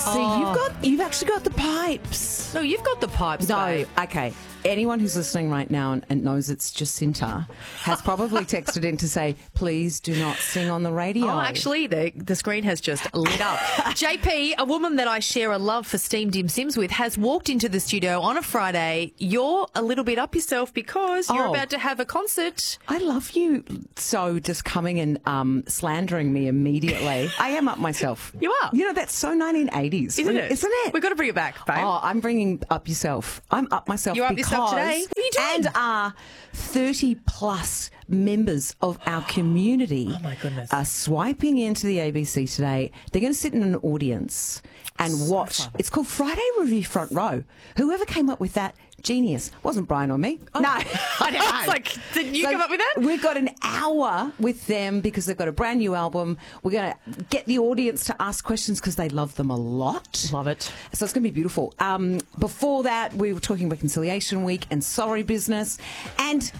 See, you've actually got the pipes. No, you've got the pipes, babe. Okay. Anyone who's listening right now and knows it's Jacinta has probably texted in to say, please do not sing on the radio. Oh, actually, the screen has just lit up. JP, a woman that I share a love for steamed dim sims with, has walked into the studio on a Friday. You're a little bit up yourself because you're about to have a concert. I love you so just coming and slandering me immediately. I am up myself. You are? You know, that's so 1980s. Isn't it? Isn't it? We've got to bring it back, babe. Oh, I'm bringing up yourself. I'm up myself. You're up yourself today? What are you doing? And our 30-plus members of our community are swiping into the ABC today. They're going to sit in an audience and watch. It's called Friday Review Front Row. Whoever came up with that, genius. Wasn't Brian or me. Oh. No. I know. It's like, did you come up with that? We've got an hour with them because they've got a brand new album. We're going to get the audience to ask questions because they love them a lot. Love it. So it's going to be beautiful. Before that, we were talking Reconciliation Week and Sorry Business. And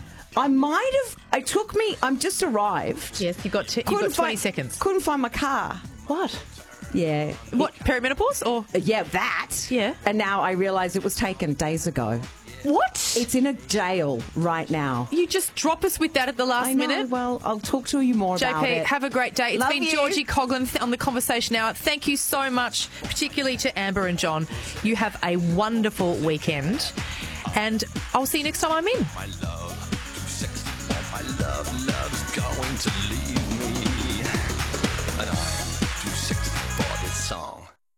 I'm just arrived. Yes, you've got 20 seconds. Couldn't find my car. What? Yeah. What, perimenopause or? Yeah, that. Yeah. And now I realise it was taken days ago. What? It's in a jail right now. You just drop us with that at the last minute. Well, I'll talk to you more about it. JP, have a great day. It's been you. Georgie Coughlin on the Conversation Hour. Thank you so much, particularly to Amber and John. You have a wonderful weekend. And I'll see you next time I'm in. My love, too sexy for my love is going to leave me. And I'm too sexy for this song.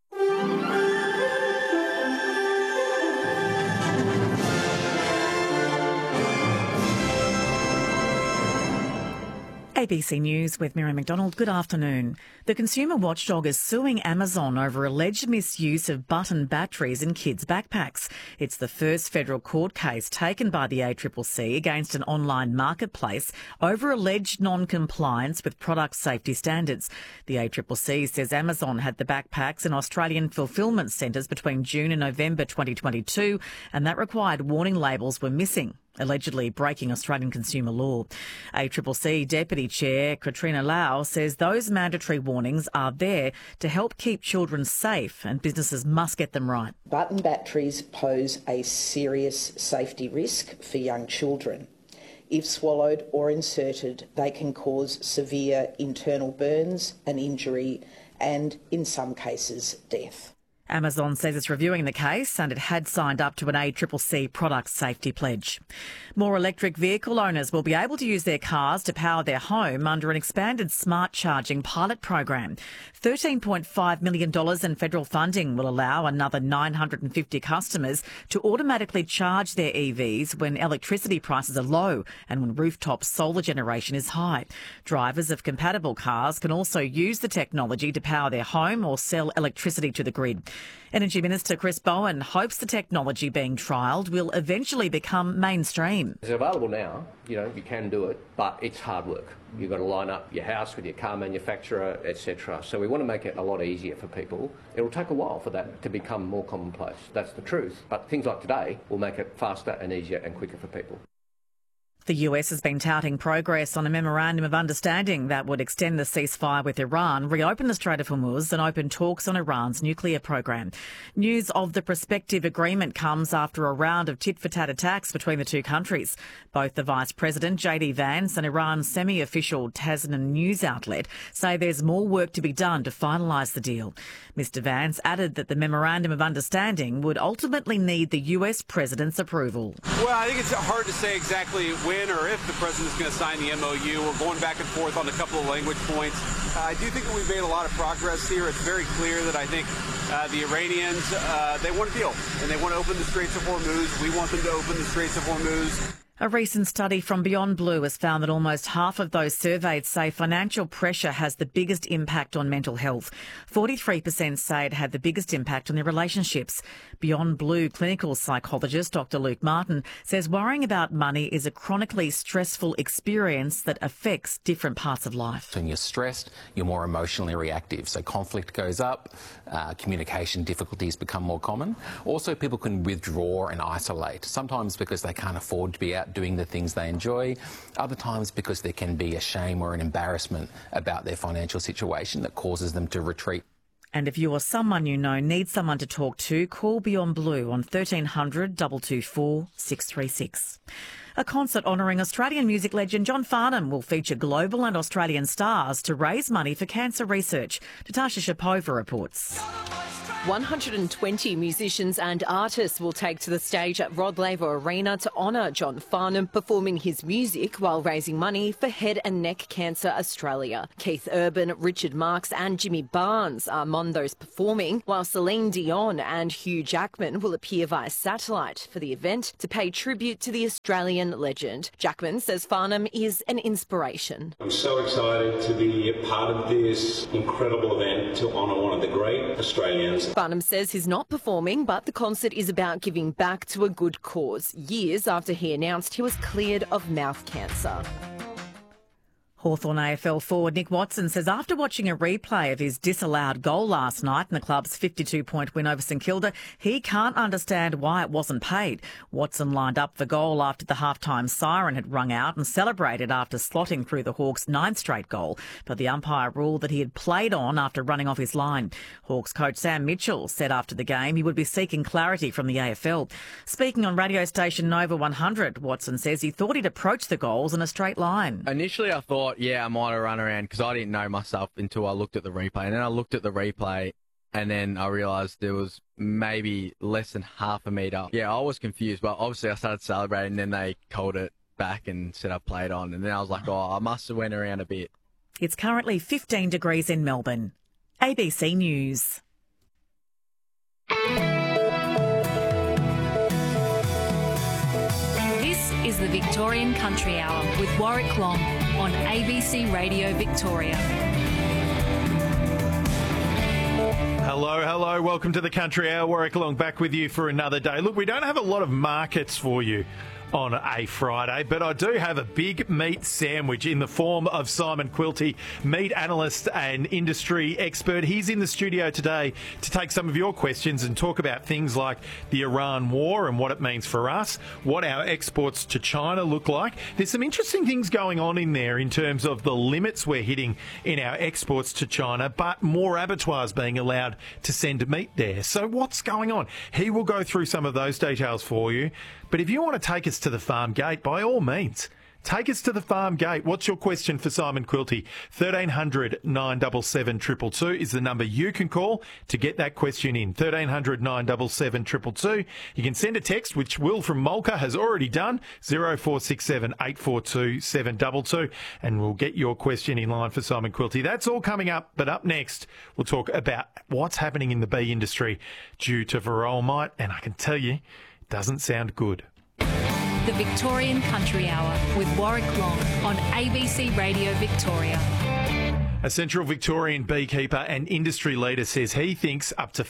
ABC News with Mary McDonald. Good afternoon. The consumer watchdog is suing Amazon over alleged misuse of button batteries in kids' backpacks. It's the first federal court case taken by the ACCC against an online marketplace over alleged non-compliance with product safety standards. The ACCC says Amazon had the backpacks in Australian fulfilment centres between June and November 2022, and that required warning labels were missing, allegedly breaking Australian consumer law. ACCC Deputy Chair Katrina Lau says those mandatory warnings are there to help keep children safe and businesses must get them right. Button batteries pose a serious safety risk for young children. If swallowed or inserted, they can cause severe internal burns, an injury and, in some cases, death. Amazon says it's reviewing the case and it had signed up to an ACCC product safety pledge. More electric vehicle owners will be able to use their cars to power their home under an expanded smart charging pilot program. $13.5 million in federal funding will allow another 950 customers to automatically charge their EVs when electricity prices are low and when rooftop solar generation is high. Drivers of compatible cars can also use the technology to power their home or sell electricity to the grid. Energy Minister Chris Bowen hopes the technology being trialled will eventually become mainstream. It's available now, you can do it, but it's hard work. You've got to line up your house with your car manufacturer, etc. So we want to make it a lot easier for people. It'll take a while for that to become more commonplace. That's the truth. But things like today will make it faster and easier and quicker for people. The US has been touting progress on a memorandum of understanding that would extend the ceasefire with Iran, reopen the Strait of Hormuz and open talks on Iran's nuclear program. News of the prospective agreement comes after a round of tit-for-tat attacks between the two countries. Both the Vice President, J.D. Vance, and Iran's semi-official Tasnim news outlet say there's more work to be done to finalise the deal. Mr Vance added that the memorandum of understanding would ultimately need the US President's approval. Well, I think it's hard to say exactly when or if the president's going to sign the MOU. We're going back and forth on a couple of language points. I do think that we've made a lot of progress here. It's very clear that I think the Iranians, they want a deal, and they want to open the Straits of Hormuz. We want them to open the Straits of Hormuz. A recent study from Beyond Blue has found that almost half of those surveyed say financial pressure has the biggest impact on mental health. 43% say it had the biggest impact on their relationships. Beyond Blue clinical psychologist Dr. Luke Martin says worrying about money is a chronically stressful experience that affects different parts of life. When you're stressed, you're more emotionally reactive. So conflict goes up, communication difficulties become more common. Also, people can withdraw and isolate, sometimes because they can't afford to be out doing the things they enjoy, other times because there can be a shame or an embarrassment about their financial situation that causes them to retreat. And if you or someone you know needs someone to talk to, call Beyond Blue on 1300 224 636. A concert honouring Australian music legend John Farnham will feature global and Australian stars to raise money for cancer research. Natasha Shapova reports. 120 musicians and artists will take to the stage at Rod Laver Arena to honour John Farnham, performing his music while raising money for Head and Neck Cancer Australia. Keith Urban, Richard Marx and Jimmy Barnes are among those performing, while Celine Dion and Hugh Jackman will appear via satellite for the event to pay tribute to the Australian legend. Jackman says Farnham is an inspiration. I'm so excited to be a part of this incredible event to honour one of the great Australians. Farnham says he's not performing, but the concert is about giving back to a good cause, years after he announced he was cleared of mouth cancer. Hawthorn AFL forward Nick Watson says after watching a replay of his disallowed goal last night in the club's 52-point win over St Kilda, he can't understand why it wasn't paid. Watson lined up for goal after the halftime siren had rung out and celebrated after slotting through the Hawks' 9th straight goal, but the umpire ruled that he had played on after running off his line. Hawks coach Sam Mitchell said after the game he would be seeking clarity from the AFL. Speaking on radio station Nova 100, Watson says he thought he'd approach the goals in a straight line. Initially I thought, I might have run around because I didn't know myself until I looked at the replay. And then I looked at the replay and then I realised there was maybe less than half a metre. Yeah, I was confused, but obviously I started celebrating and then they called it back and said I played on. And then I was like, I must have went around a bit. It's currently 15 degrees in Melbourne. ABC News. This is the Victorian Country Hour with Warwick Long on ABC Radio Victoria. Hello. Welcome to the Country Hour. Warwick Long back with you for another day. Look, we don't have a lot of markets for you on a Friday, but I do have a big meat sandwich in the form of Simon Quilty, meat analyst and industry expert. He's in the studio today to take some of your questions and talk about things like the Iran war and what it means for us, what our exports to China look like. There's some interesting things going on in there in terms of the limits we're hitting in our exports to China, but more abattoirs being allowed to send meat there. So what's going on? He will go through some of those details for you. But if you want to take us to the farm gate, by all means, take us to the farm gate. What's your question for Simon Quilty? 1300 977 222 is the number you can call to get that question in. 1300 977 222. You can send a text, which Will from Mulca has already done, 0467 842 722, and we'll get your question in line for Simon Quilty. That's all coming up, but up next, we'll talk about what's happening in the bee industry due to varroa mite, and I can tell you, it doesn't sound good. The Victorian Country Hour with Warwick Long on ABC Radio Victoria. A Central Victorian beekeeper and industry leader says he thinks up to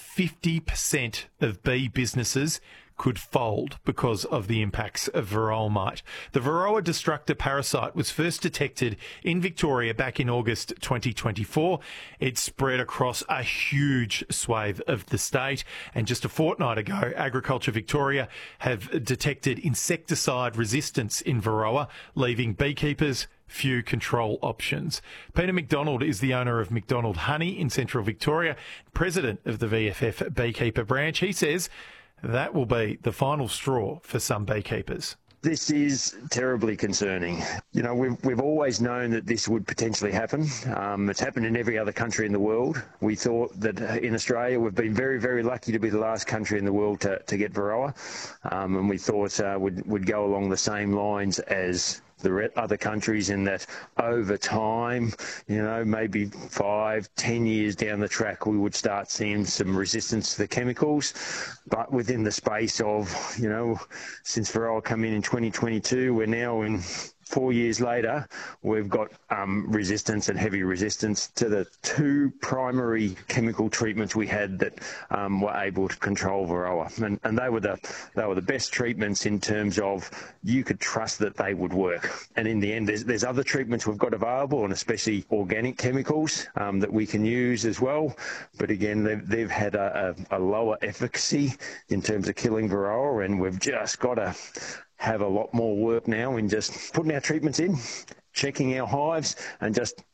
50% of bee businesses could fold because of the impacts of varroa mite. The Varroa destructor parasite was first detected in Victoria back in August 2024. It spread across a huge swathe of the state, and just a fortnight ago, Agriculture Victoria have detected insecticide resistance in Varroa, leaving beekeepers few control options. Peter McDonald is the owner of McDonald Honey in Central Victoria, president of the VFF Beekeeper branch. He says that will be the final straw for some beekeepers. This is terribly concerning. You know, we've always known that this would potentially happen. It's happened in every other country in the world. We thought that in Australia we've been very, very lucky to be the last country in the world to get Varroa, and we thought would go along the same lines as the other countries, in that over time, you know, maybe 5-10 years down the track, we would start seeing some resistance to the chemicals. But within the space of, you know, since Varroa come in 2022, we're now in 4 years later, we've got resistance and heavy resistance to the two primary chemical treatments we had that were able to control Varroa, and they were the best treatments in terms of you could trust that they would work. And in the end, there's other treatments we've got available, and especially organic chemicals that we can use as well. But again, they've had a lower efficacy in terms of killing Varroa, and we've just got to have a lot more work now in just putting our treatments in, checking our hives, and just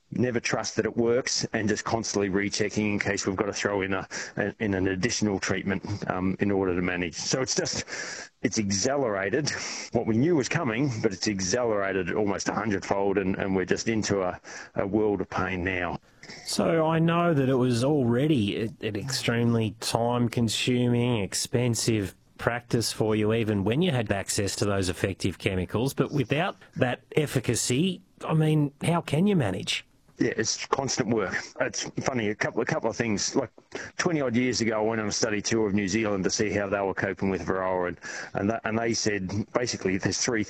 never trust that it works, and just constantly rechecking in case we've got to throw in an additional treatment in order to manage. So it's accelerated what we knew was coming, but it's accelerated almost 100-fold, and we're just into a world of pain now. So I know that it was already an extremely time-consuming, expensive practice for you even when you had access to those effective chemicals, but without that efficacy, I mean, how can you manage? Yeah, it's constant work. It's funny, a couple of things. Like 20-odd years ago, I went on a study tour of New Zealand to see how they were coping with Varroa, and they said basically there's three